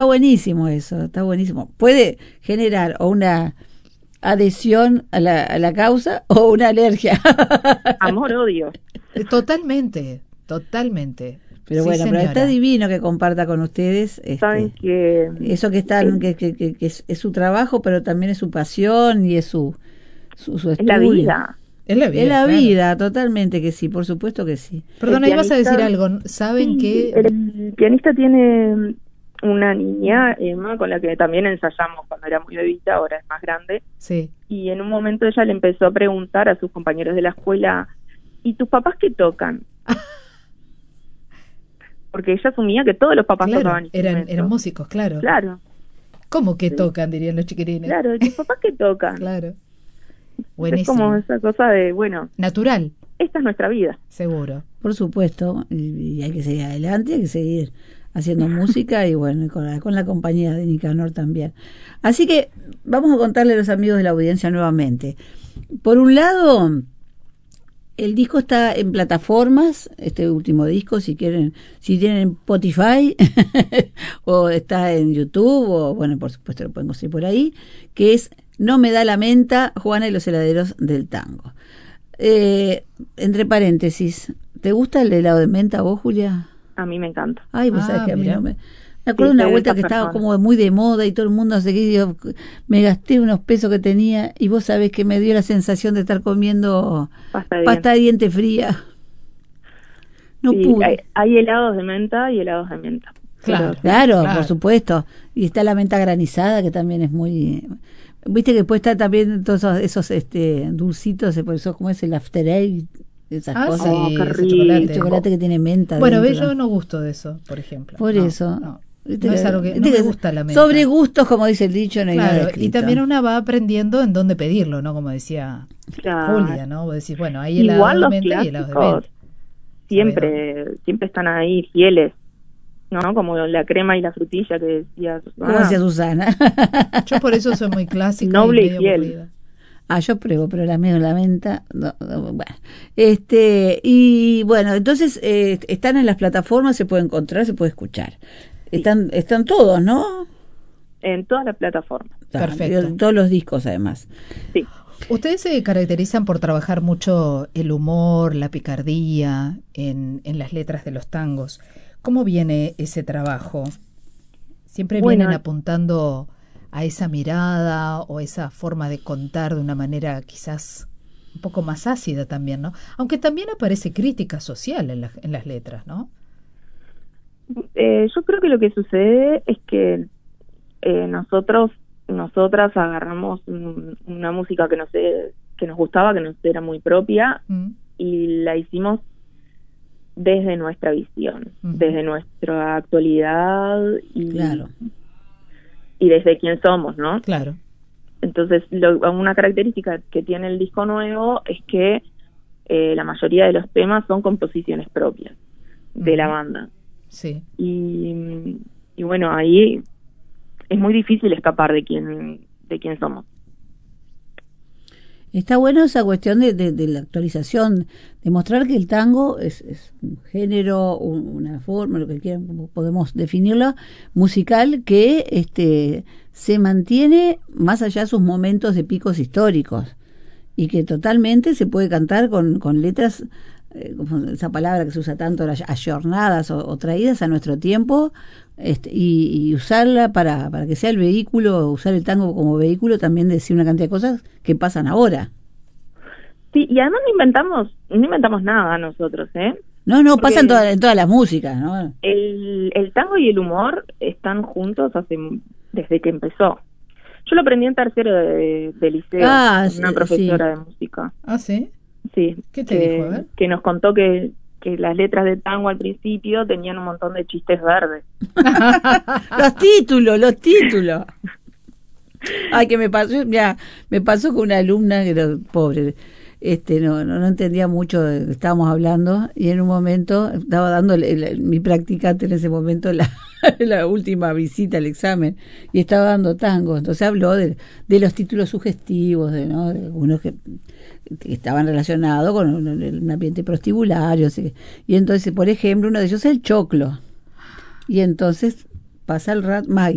buenísimo eso, está buenísimo. Puede generar o una adhesión a la causa o una alergia. Amor-odio. Totalmente. Pero sí, bueno, señora. pero está divino que comparta con ustedes Saben que eso que están, que es su trabajo, pero también es su pasión y es su estudio. es la vida. Es la vida, Es la claro. vida, totalmente que sí, por supuesto que sí. Perdona, El ibas a decir pianista- algo. ¿Saben Sí, que el pianista tiene una niña, Emma, con la que también ensayamos cuando era muy bebita, ahora es más grande, sí? y en un momento ella le empezó a preguntar a sus compañeros de la escuela, ¿y tus papás qué tocan? Porque ella asumía que todos los papás Claro, tocaban instrumentos. eran músicos, claro. Claro, ¿Cómo que Sí. tocan, dirían los chiquirines? claro, ¿y tus papás qué tocan? Claro. Es Buenísimo. como esa cosa de, bueno, Natural, esta es nuestra vida. seguro. Por supuesto, y hay que seguir adelante, hay que seguir haciendo música y bueno, con la compañía de Nicanor también. Así que vamos a contarle a los amigos de la audiencia nuevamente. Por un lado, el disco está en plataformas, este último disco, si quieren, si tienen Spotify, o está en YouTube, o bueno, por supuesto lo pueden conseguir por ahí, que es No me da la menta, Juana y los heladeros del tango. Entre paréntesis, ¿te gusta el helado de menta a vos, Julia? A mí me encanta. Ay, vos sabés que a mí mira. no me acuerdo Sí, una soy de vuelta esas que estaba personas. como muy de moda y todo el mundo hace que yo me gasté unos pesos que tenía y vos sabés que me dio la sensación de estar comiendo pasta de diente fría. No Sí, pude. hay helados de menta y helados de menta. Claro. Pero- Claro, Claro. por supuesto. Y está la menta granizada, que también es muy... Viste que después está también todos esos dulcitos, por eso como es el after eight, esas Ah, cosas. sí, Oh, qué ese rico. chocolate. El chocolate que tiene menta Bueno, dentro. yo no gusto de eso, por ejemplo. Por No, eso. No, Viste no es algo que no me gusta la menta. Sobre gustos, como dice el dicho, no hay nada Claro, y escrito. también una va aprendiendo en dónde pedirlo, ¿no? Como decía Claro. Julia, ¿no? Vos decís, bueno, hay helado Igual de los menta y helado de clásicos menta. siempre están ahí fieles, ¿no? Como la crema y la frutilla que decía Como decía Susana. Yo por eso soy muy clásica Noble y medio fiel. aburrida. Yo pruebo, pero la menta, no, bueno. Y bueno, entonces están en las plataformas, se puede encontrar, se puede escuchar. Están todos, ¿no? En todas las plataformas. Perfecto. Todos los discos, además. Sí. Ustedes se caracterizan por trabajar mucho el humor, la picardía en las letras de los tangos. ¿Cómo viene ese trabajo? ¿Siempre Bueno, vienen apuntando a esa mirada o esa forma de contar de una manera quizás un poco más ácida también, ¿no? Aunque también aparece crítica social en las letras, ¿no? Yo creo que lo que sucede es que nosotras agarramos una música que nos gustaba, que nos era muy propia, y la hicimos desde nuestra visión, desde nuestra actualidad Claro. y desde quién somos, ¿no? Claro. Entonces, una característica que tiene el disco nuevo es que la mayoría de los temas son composiciones propias de la banda. Sí. Y bueno, ahí es muy difícil escapar de quién somos. Está bueno esa cuestión de la actualización, de mostrar que el tango es un género, una forma, lo que quieran, como podemos definirlo, musical, que se mantiene más allá de sus momentos de picos históricos y que totalmente se puede cantar con letras, como esa palabra que se usa tanto, ayornadas o traídas a nuestro tiempo, y usarla para que sea el vehículo, usar el tango como vehículo, también decir una cantidad de cosas que pasan ahora. Sí, y además no inventamos nada nosotros, ¿eh? No, Porque pasa en todas las músicas, ¿no? El tango y el humor están juntos desde que empezó. Yo lo aprendí en tercero de liceo, con una profesora de música. ¿Ah, sí? Sí. ¿Qué te dijo? A ver. Que nos contó que las letras de tango al principio tenían un montón de chistes verdes. Los títulos. Ay, que me pasó con una alumna que era pobre, no entendía mucho de lo que estábamos hablando, y en un momento estaba dando mi practicante en ese momento la última visita al examen, y estaba dando tango, entonces habló de los títulos sugestivos, de algunos que estaban relacionados con un ambiente prostibulario, y entonces, por ejemplo, uno de ellos es el choclo, y entonces pasa el rato,